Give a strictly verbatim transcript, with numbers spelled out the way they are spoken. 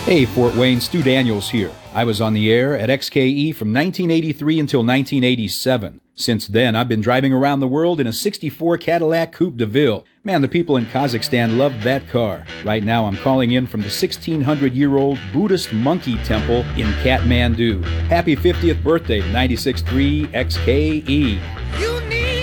Hey, Fort Wayne, Stu Daniels here. I was on the air at X K E from nineteen eighty-three until nineteen eighty-seven. Since then, I've been driving around the world in a sixty-four Cadillac Coupe de Ville. Man, the people in Kazakhstan love that car. Right now, I'm calling in from the sixteen hundred year old Buddhist monkey temple in Kathmandu. Happy fiftieth birthday to ninety-six point three X K E. You